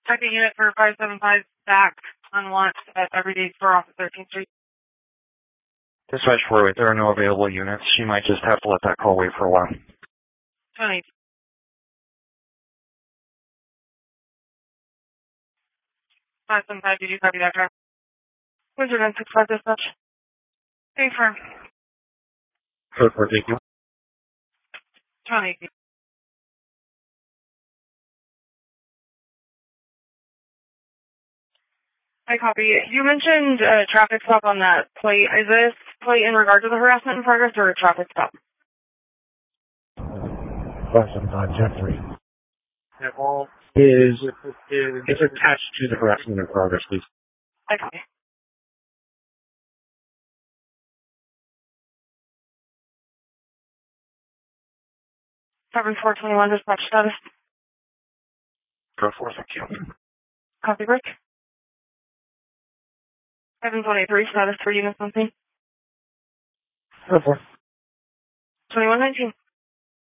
Checking unit for 575 back on launch at Everyday Store off of 13th Street. Dispatch 408, there are no available units. She might just have to let that call wait for a while. 20. 575, did you copy that, track? Wizard and 65 dispatch. Confirm. Code 4, thank you. 20. I copy. You mentioned a traffic stop on that plate. Is this plate in regard to the harassment in progress or a traffic stop? 575, Jack 3. That all is attached to the harassment in progress, please. I copy. 7421 dispatch status. Code 4, thank you. Copy, Rick. 723 status for unit something. Code 4. 2119.